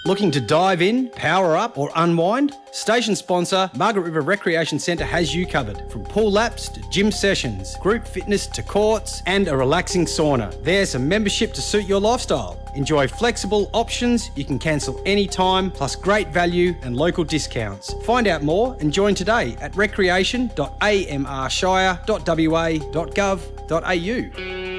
Looking to dive in, power up or unwind? Station sponsor Margaret River Recreation Centre has you covered. From pool laps to gym sessions, group fitness to courts and a relaxing sauna. There's a membership to suit your lifestyle. Enjoy flexible options you can cancel anytime, plus great value and local discounts. Find out more and join today at recreation.amrshire.wa.gov.au.